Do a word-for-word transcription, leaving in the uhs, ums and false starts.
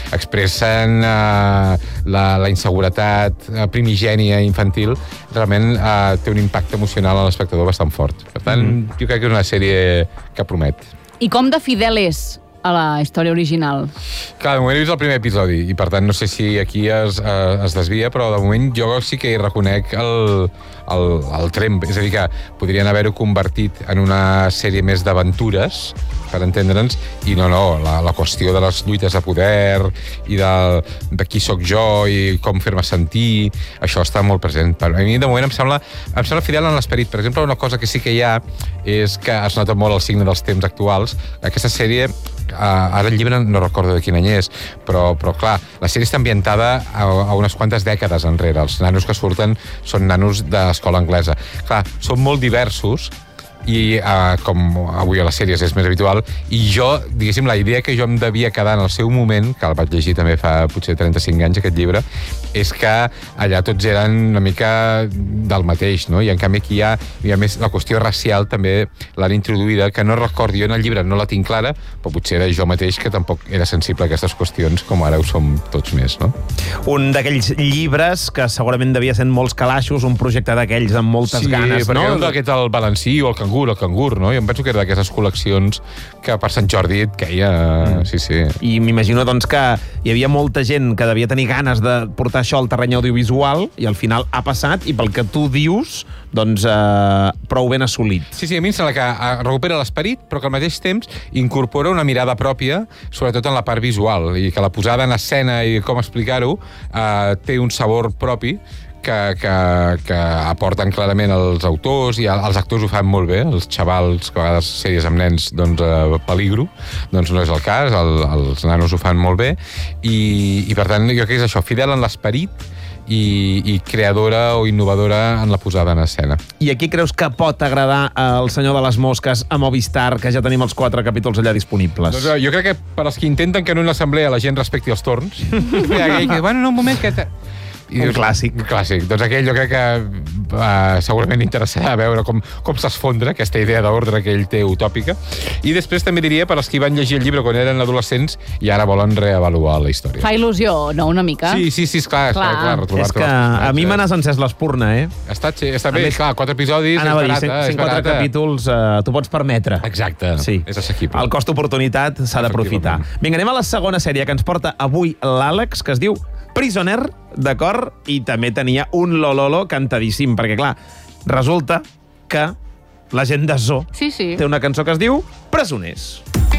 expressen uh, la, la inseguretat uh, primigènia infantil, realment uh, té un impacte emocional a l'espectador bastant fort. Per tant, mm. jo crec que és una sèrie que promet. I com de fidel és a la història original? Clar, de moment he vist el primer episodi i per tant no sé si aquí es, es desvia, però de moment jo sí que hi reconec el, el, el tremp. És a dir, que podrien haver-ho convertit en una sèrie més d'aventures, per entendre'ns, i no, no, la, la qüestió de les lluites de poder i de, de qui sóc jo i com fer-me sentir, això està molt present. Per a mi, de moment, em sembla, em sembla fidel en l'esperit. Per exemple, una cosa que sí que hi ha és que es nota molt el signe dels temps actuals. Aquesta sèrie, Uh, ara el llibre no recordo de quin any és, però, però clar, la sèrie està ambientada a, a unes quantes dècades enrere. Els nanos que surten són nanos d'escola anglesa. Clar, són molt diversos i uh, com avui a les sèries és més habitual, i jo, diguéssim, la idea que jo em devia quedar en el seu moment, que el vaig llegir també fa potser trenta-cinc anys aquest llibre, és que allà tots eren una mica del mateix, no? I en canvi aquí hi ha, hi ha més la qüestió racial també l'han introduïda, que no recordo, jo en el llibre no la tinc clara, però potser era jo mateix que tampoc era sensible a aquestes qüestions com ara ho som tots més, no? Un d'aquells llibres que segurament devia ser en molts calaixos, un projecte d'aquells amb moltes sí, ganes, no? Sí, perquè aquest el balancí o el cangur, el cangur, no? Jo em penso que era d'aquestes col·leccions que per Sant Jordi et queia... Mm. Sí, sí. I m'imagino, doncs, que hi havia molta gent que devia tenir ganes de portar això al terreny audiovisual i al final ha passat, i pel que tu dius, doncs, eh, prou ben assolit. Sí, sí, a mi em sembla que recupera l'esperit, però que al mateix temps incorpora una mirada pròpia, sobretot en la part visual, i que la posada en escena i com explicar-ho eh, té un sabor propi que, que, que aporten clarament els autors, i els actors ho fan molt bé, els xavals, que a vegades sèries amb nens, doncs, eh, peligro, doncs no és el cas, el, els nanos ho fan molt bé, i, i per tant jo crec que és això, fidel en l'esperit, i, i creadora o innovadora en la posada en escena. I aquí creus que pot agradar El senyor de les mosques a Movistar, que ja tenim els quatre capítols allà disponibles? Doncs jo crec que per als que intenten que en una assemblea la gent respecti els torns, hi ha aquell que, bueno, no, un moment, que... I un clàssic. Un clàssic. Doncs aquell jo crec que uh, segurament interessarà veure com, com s'esfondra aquesta idea d'ordre que ell té utòpica. I després també diria per als que van llegir el llibre quan eren adolescents i ara volen reavaluar la història. Fa il·lusió, no, una mica? Sí, sí, sí, esclar, clar. clar, clar és que a mi me n'has encès l'espurna, eh? Està, està bé, més, clar, quatre episodis, anava és barata. cent quatre capítols, uh, t'ho pots permetre. Exacte, sí. És assequible. El cost-oportunitat s'ha d'aprofitar. Vinga, anem a la segona sèrie que ens porta avui l'Àlex, que es diu Prisoner, d'acord? I també tenia un lololo cantadíssim, perquè, clar, resulta que la gent de Zoo sí, sí. té una cançó que es diu Presoners.